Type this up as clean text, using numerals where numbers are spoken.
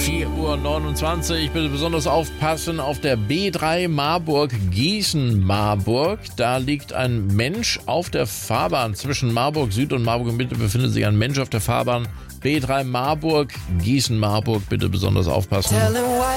4:29 Uhr. Bitte besonders aufpassen auf der B3 Marburg Gießen-Marburg. Da liegt ein Mensch auf der Fahrbahn. Zwischen Marburg Süd und Marburg Mitte befindet sich ein Mensch auf der Fahrbahn. B3 Marburg Gießen-Marburg. Bitte besonders aufpassen.